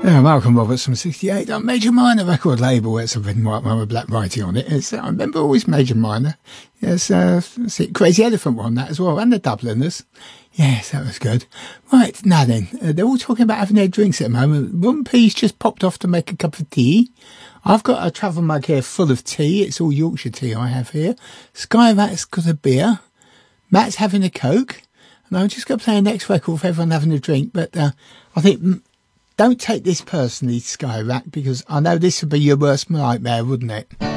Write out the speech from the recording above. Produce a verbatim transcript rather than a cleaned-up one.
Yeah, Malcolm Roberts from sixty-eight on Major Minor record label. It's a red and white one with black writing on it. It's, I remember always Major Minor. Yes, uh, Crazy Elephant won that as well, and the Dubliners. Yes, that was good. Right, now then, uh, they're all talking about having their drinks at the moment. Ron P's just popped off to make a cup of tea. I've got a travel mug here full of tea. It's all Yorkshire tea I have here. Sky Rat's got a beer. Matt's having a Coke. And I'm just going to play a next record for everyone having a drink. But uh, I think... Don't take this personally, Sky Rat, because I know this would be your worst nightmare, wouldn't it?